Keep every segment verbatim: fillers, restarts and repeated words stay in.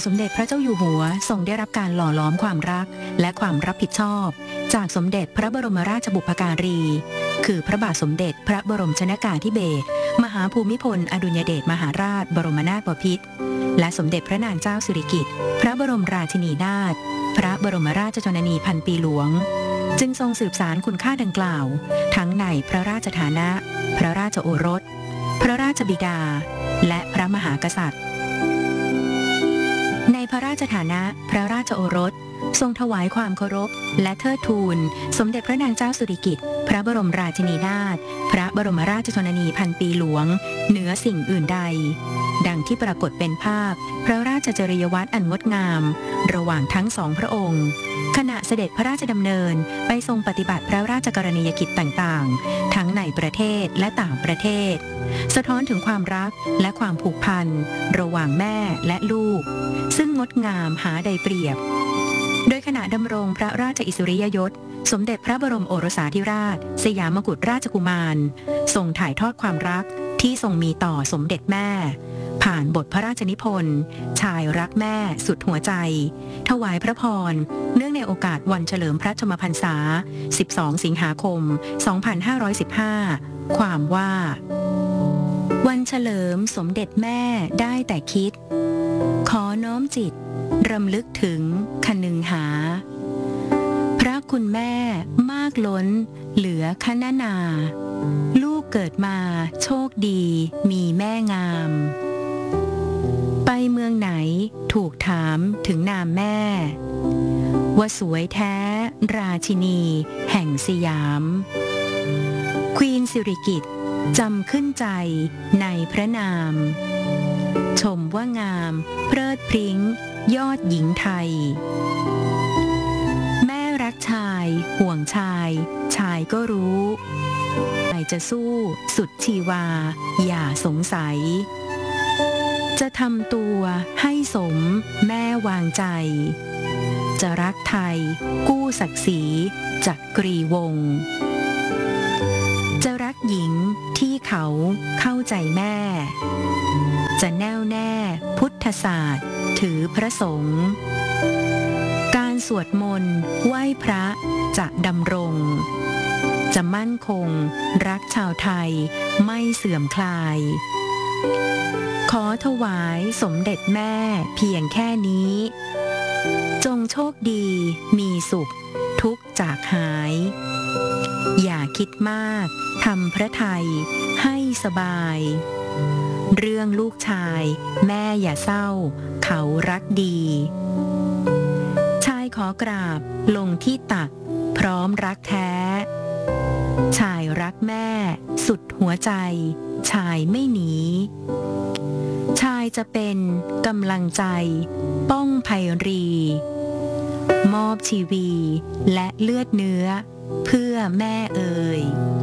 สมเด็จพระเจ้าอยู่หัวทรงได้รับการหล่อหลอมความรักและความรับผิดชอบจากสมเด็จพระบรมราชบุพการีคือพระบาทสมเด็จพระบรมชนกาธิเบศรมหาภูมิพลอดุลยเดชมหาราชบรมนาถบพิตรและสมเด็จพระนางเจ้าสิริกิติ์พระบรมราชินีนาถพระบรมราชชนนีพันปีหลวงจึงทรงสืบสานคุณค่าดังกล่าวทั้งในพระราชฐานะพระราชโอรสพระราชบิดาและพระมหากษัตริย์ในพระราชฐานะพระราชโอรสทรงถวายความเคารพและเทิดทูนสมเด็จพระนางเจ้าสิริกิติ์พระบรมราชินีนาถพระบรมราชชนนีพันปีหลวงเหนือสิ่งอื่นใดดังที่ปรากฏเป็นภาพพระราชจริยวัตรอันงดงามระหว่างทั้งสองพระองค์ขณะเสด็จพระราชดำเนินไปทรงปฏิบัติพระราชกรณียกิจต่างๆทั้งในประเทศและต่างประเทศสะท้อนถึงความรักและความผูกพันระหว่างแม่และลูกซึ่งงดงามหาใดเปรียบโดยขณะดำรงพระราชอิสริยยศสมเด็จพระบรมโอรสาธิราชสยามกุฎราชกุมารทรงถ่ายทอดความรักที่ทรงมีต่อสมเด็จแม่ผ่านบทพระราชนิพนธ์ชายรักแม่สุดหัวใจถวายพระพรเนื่องในโอกาสวันเฉลิมพระชนมพรรษาสิบสองสิงหาคมสองพันห้าร้อยสิบห้าความว่าวันเฉลิมสมเด็จแม่ได้แต่คิดขอน้อมจิตรำลึกถึงคนึงหาพระคุณแม่มากล้นเหลือคณนาลูกเกิดมาโชคดีมีแม่งามไปเมืองไหนถูกถามถึงนามแม่ว่าสวยแท้ราชินีแห่งสยามควีนสิริกิติ์จำขึ้นใจในพระนามชมว่างามเพลิดพริ้งยอดหญิงไทยแม่รักชายห่วงชายชายก็รู้ใครจะสู้สุดชีวาอย่าสงสัยจะทำตัวให้สมแม่วางใจจะรักไทยกู้ศักดิ์ศรีจักรีวงศ์จะรักหญิงที่เขาเข้าใจแม่จะแน่วแน่พุทธศาสตร์ถือพระสงฆ์การสวดมนต์ไหว้พระจะดำรงจะมั่นคงรักชาวไทยไม่เสื่อมคลายขอถวายสมเด็จแม่เพียงแค่นี้จงโชคดีมีสุขทุกข์จากหายอย่าคิดมากทำพระไทยให้สบายเรื่องลูกชายแม่อย่าเศร้าเขารักดีชายขอกราบลงที่ตักพร้อมรักแท้ชายรักแม่สุดหัวใจชายไม่หนีชายจะเป็นกำลังใจป้องภัยรีมอบชีวีและเลือดเนื้อเพื่อแม่เอ่ย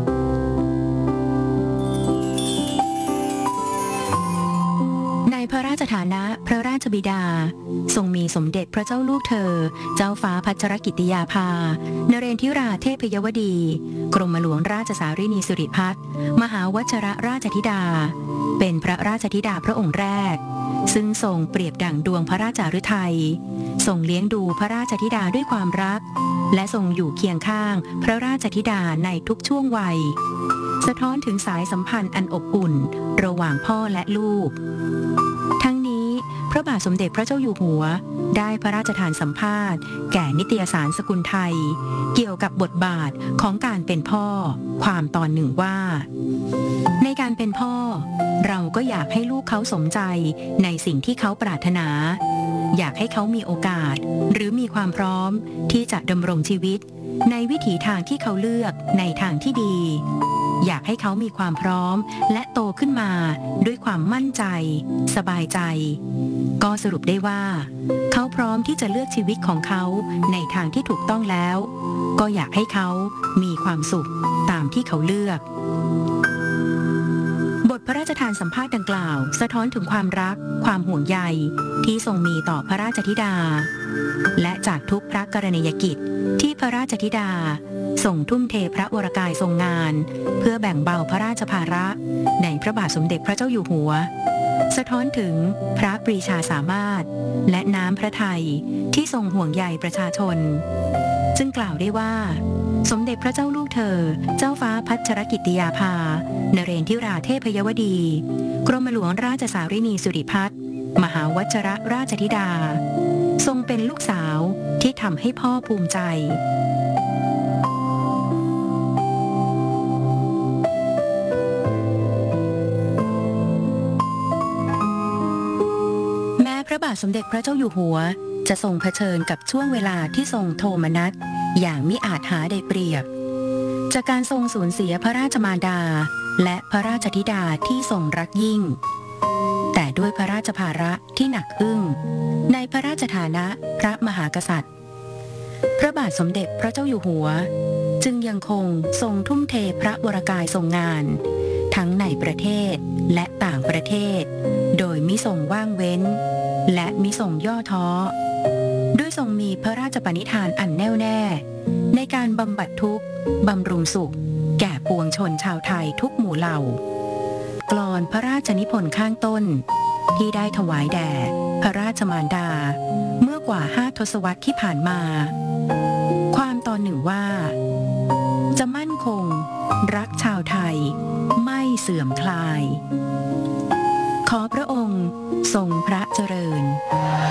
ในพระราชฐานะพระราชบิดาทรงมีสมเด็จพระเจ้าลูกเธอเจ้าฟ้าพัชรกิติยาภานเรนทิราเทพยวดีกรมหลวงราชสารินีสิริพัฒน์มหาวชรราชธิดาเป็นพระราชธิดาพระองค์แรกซึ่งทรงเปรียบดั่งดวงพระราชาฤทัยทรงเลี้ยงดูพระราชธิดาด้วยความรักและทรงอยู่เคียงข้างพระราชธิดาในทุกช่วงวัยสะท้อนถึงสายสัมพันธ์อันอบอุ่นระหว่างพ่อและลูกทั้งนี้พระบาทสมเด็จพระเจ้าอยู่หัวได้พระราชทานสัมภาษณ์แก่นิตยสารสกุลไทยเกี่ยวกับบทบาทของการเป็นพ่อความตอนหนึ่งว่าในการเป็นพ่อเราก็อยากให้ลูกเขาสมใจในสิ่งที่เขาปรารถนาอยากให้เขามีโอกาสหรือมีความพร้อมที่จะดำรงชีวิตในวิถีทางที่เขาเลือกในทางที่ดีอยากให้เขามีความพร้อมและโตขึ้นมาด้วยความมั่นใจสบายใจก็สรุปได้ว่าเขาพร้อมที่จะเลือกชีวิตของเขาในทางที่ถูกต้องแล้วก็อยากให้เขามีความสุขตามที่เขาเลือกบทพระราชทานสัมภาษณ์ดังกล่าวสะท้อนถึงความรักความห่วงใยที่ทรงมีต่อพระราชธิดาและจากทุกพระกรณียกิจที่พระราชธิดาทรงทุ่มเทพระวรกายทรงงานเพื่อแบ่งเบาพระราชภาระในพระบาทสมเด็จพระเจ้าอยู่หัวสะท้อนถึงพระปรีชาสามารถและน้ำพระทัยที่ทรงห่วงใยประชาชนจึงกล่าวได้ว่าสมเด็จพระเจ้าลูกเธอเจ้าฟ้าพัชรกิติยาภานเรนทิราเทพยวดีกรมหลวงราชสารินีสุริพัฒน์มหาวัชรราชธิดาทรงเป็นลูกสาวที่ทำให้พ่อภูมิใจแม้พระบาทสมเด็จพระเจ้าอยู่หัวจะทรงเผชิญกับช่วงเวลาที่ทรงโทมนัสอย่างมิอาจหาได้เปรียบจากการทรงสูญเสียพระราชมารดาและพระราชธิดาที่ทรงรักยิ่งแต่ด้วยพระราชภาระที่หนักอึ้งในพระราชฐานะพระมหากษัตริย์พระบาทสมเด็จพระเจ้าอยู่หัวจึงยังคงทรงทุ่มเทพระวรกายทรงงานทั้งในประเทศและต่างประเทศโดยมิทรงว่างเว้นและมิทรงย่อท้อด้วยทรงมีพระราชปณิธานอันแน่วแน่ในการบำบัดทุกข์บำรุงสุขแก่ปวงชนชาวไทยทุกหมู่เหล่ากลอนพระราชนิพนธ์ข้างต้นที่ได้ถวายแด่พระราชมารดาเมื่อกว่าห้าทศวรรษที่ผ่านมาความตอนหนึ่งว่าจะมั่นคงรักชาวไทยไม่เสื่อมคลายขอพระองค์ทรงพระเจริญ